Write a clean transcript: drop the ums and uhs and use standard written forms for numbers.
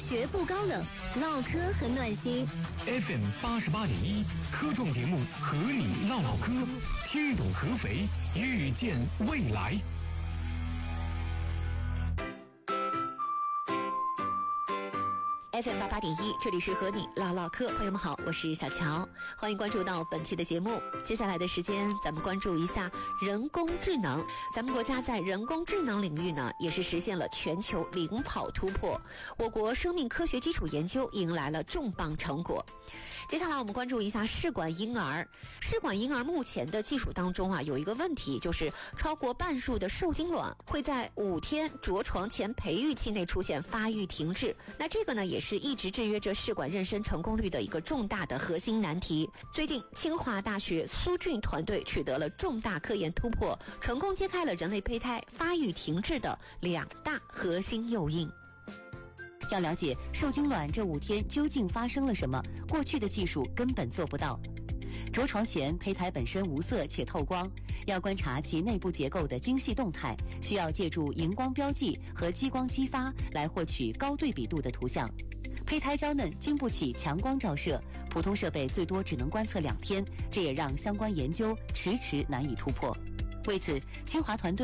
学不高冷，唠嗑很暖心。 FM 88.1科创节目和你唠唠嗑，听懂合肥，遇见未来。 FM 88.1，这里是和你唠唠嗑，朋友们好，我是小乔，欢迎关注到本期的节目。接下来的时间，咱们关注一下人工智能。咱们国家在人工智能领域呢，也是实现了全球领跑突破。我国生命科学基础研究迎来了重磅成果。接下来我们关注一下试管婴儿。试管婴儿目前的技术当中有一个问题，就是超过半数的受精卵会在5天着床前培育期内出现发育停滞。那这个呢，也是一直制约着试管妊娠成功率的一个重大的核心难题。最近，清华大学苏俊团队取得了重大科研突破，成功揭开了人类胚胎发育停滞的2大核心诱因。 要了解受精卵这5天究竟发生了什么，过去的技术根本做不到。着床前，胚胎本身无色且透光，要观察其内部结构的精细动态，需要借助荧光标记和激光激发来获取高对比度的图像。胚胎娇嫩，经不起强光照射，普通设备最多只能观测2天，这也让相关研究迟迟难以突破。为此，清华团队